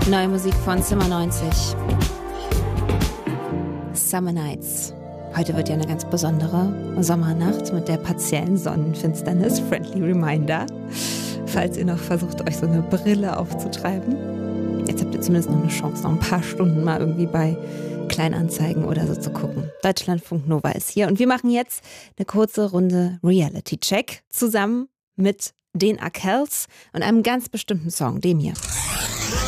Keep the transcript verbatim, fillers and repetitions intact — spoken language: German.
Neue Musik von Zimmer neunzig. Summer Nights. Heute wird ja eine ganz besondere Sommernacht mit der partiellen Sonnenfinsternis. Friendly Reminder, falls ihr noch versucht, euch so eine Brille aufzutreiben. Jetzt habt ihr zumindest noch eine Chance, noch ein paar Stunden mal irgendwie bei Kleinanzeigen oder so zu gucken. Deutschlandfunk Nova ist hier und wir machen jetzt eine kurze Runde Reality-Check zusammen mit den Arkells und einem ganz bestimmten Song, dem hier.